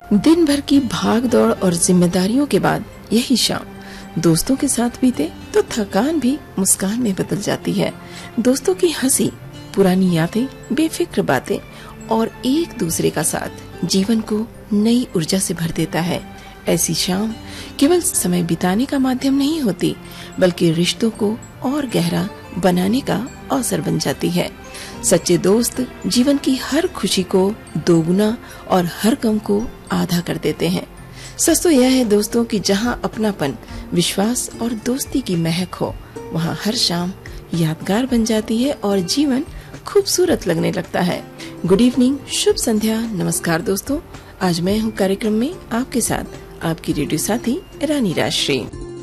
दिन भर की भाग दौड़ और जिम्मेदारियों के बाद यही शाम दोस्तों के साथ बीते तो थकान भी मुस्कान में बदल जाती है। दोस्तों की हंसी, पुरानी यादें, बेफिक्र बातें और एक दूसरे का साथ जीवन को नई ऊर्जा से भर देता है। ऐसी शाम केवल समय बिताने का माध्यम नहीं होती, बल्कि रिश्तों को और गहरा बनाने का अवसर बन जाती है। सच्चे दोस्त जीवन की हर खुशी को दोगुना और हर गम को आधा कर देते हैं। सच तो यह है दोस्तों कि जहां अपनापन, विश्वास और दोस्ती की महक हो, वहां हर शाम यादगार बन जाती है और जीवन खूबसूरत लगने लगता है। गुड इवनिंग, शुभ संध्या, नमस्कार दोस्तों। आज मैं हूं कार्यक्रम में आपके साथ आपकी रेडियो साथी रानी राजश्री।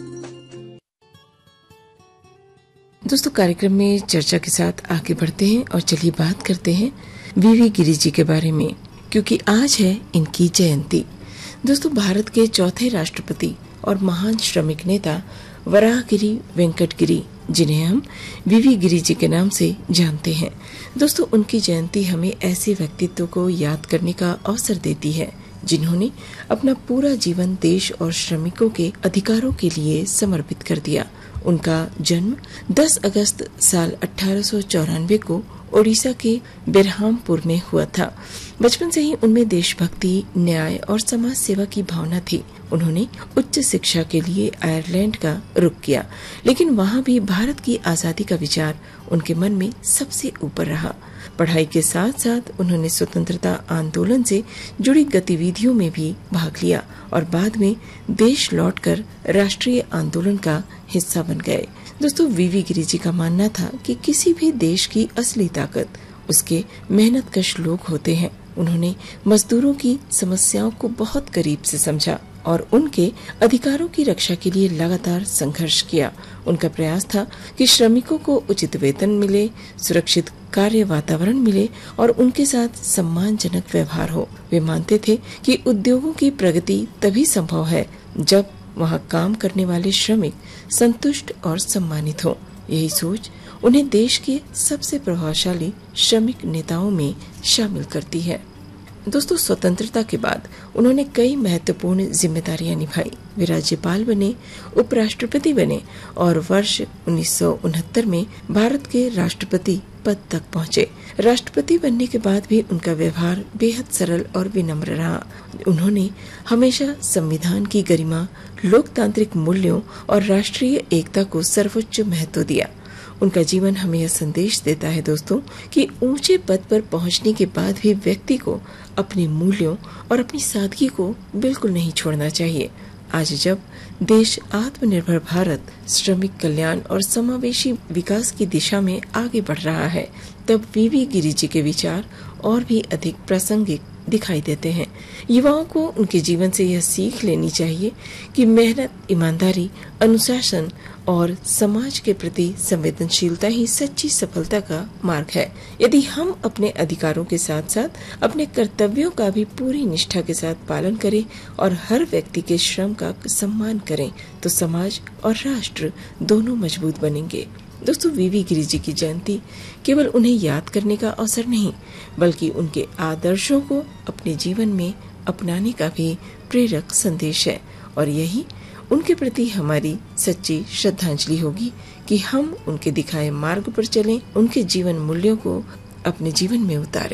दोस्तों, कार्यक्रम में चर्चा के साथ आगे बढ़ते हैं और चलिए बात करते हैं वीवी गिरी जी के बारे में, क्योंकि आज है इनकी जयंती। दोस्तों, भारत के चौथे राष्ट्रपति और महान श्रमिक नेता वराहगिरी वेंकट गिरी, जिन्हें हम वीवी गिरी जी के नाम से जानते हैं। दोस्तों, उनकी जयंती हमें ऐसे व्यक्तित्व को याद करने का अवसर देती है जिन्होंने अपना पूरा जीवन देश और श्रमिकों के अधिकारों के लिए समर्पित कर दिया। उनका जन्म 10 अगस्त साल 1894 को ओडिशा के बेरहामपुर में हुआ था। बचपन से ही उनमें देशभक्ति, न्याय और समाज सेवा की भावना थी। उन्होंने उच्च शिक्षा के लिए आयरलैंड का रुख किया, लेकिन वहां भी भारत की आजादी का विचार उनके मन में सबसे ऊपर रहा। पढ़ाई के साथ साथ उन्होंने स्वतंत्रता आंदोलन से जुड़ी गतिविधियों में भी भाग लिया और बाद में देश लौटकर राष्ट्रीय आंदोलन का हिस्सा बन गए। दोस्तों, वीवी गिरी जी का मानना था कि किसी भी देश की असली ताकत उसके मेहनतकश लोग होते हैं। उन्होंने मजदूरों की समस्याओं को बहुत करीब से समझा और उनके अधिकारों की रक्षा के लिए लगातार संघर्ष किया। उनका प्रयास था कि श्रमिकों को उचित वेतन मिले, सुरक्षित कार्य वातावरण मिले और उनके साथ सम्मानजनक व्यवहार हो। वे मानते थे कि उद्योगों की प्रगति तभी संभव है जब वहां काम करने वाले श्रमिक संतुष्ट और सम्मानित हो। यही सोच उन्हें देश के सबसे प्रभावशाली श्रमिक नेताओं में शामिल करती है। दोस्तों, स्वतंत्रता के बाद उन्होंने कई महत्वपूर्ण जिम्मेदारियां निभाई। वे राज्यपाल बने, उपराष्ट्रपति बने और वर्ष 1969 में भारत के राष्ट्रपति पद तक पहुंचे। राष्ट्रपति बनने के बाद भी उनका व्यवहार बेहद सरल और विनम्र रहा। उन्होंने हमेशा संविधान की गरिमा, लोकतांत्रिक मूल्यों और राष्ट्रीय एकता को सर्वोच्च महत्व दिया। उनका जीवन हमें यह संदेश देता है दोस्तों कि ऊंचे पद पर पहुंचने के बाद भी व्यक्ति को अपने मूल्यों और अपनी सादगी को बिल्कुल नहीं छोड़ना चाहिए। आज जब देश आत्मनिर्भर भारत, श्रमिक कल्याण और समावेशी विकास की दिशा में आगे बढ़ रहा है, तब वीवी गिरी जी के विचार और भी अधिक प्रासंगिक दिखाई देते हैं। युवाओं को उनके जीवन से यह सीख लेनी चाहिए कि मेहनत, ईमानदारी, अनुशासन और समाज के प्रति संवेदनशीलता ही सच्ची सफलता का मार्ग है। यदि हम अपने अधिकारों के साथ साथ अपने कर्तव्यों का भी पूरी निष्ठा के साथ पालन करें और हर व्यक्ति के श्रम का सम्मान करें, तो समाज और राष्ट्र दोनों मजबूत बनेंगे। दोस्तों, वीवी गिरी जी की जयंती केवल उन्हें याद करने का अवसर नहीं, बल्कि उनके आदर्शों को अपने जीवन में अपनाने का भी प्रेरक संदेश है और यही उनके प्रति हमारी सच्ची श्रद्धांजलि होगी कि हम उनके दिखाए मार्ग पर चलें, उनके जीवन मूल्यों को अपने जीवन में उतारें।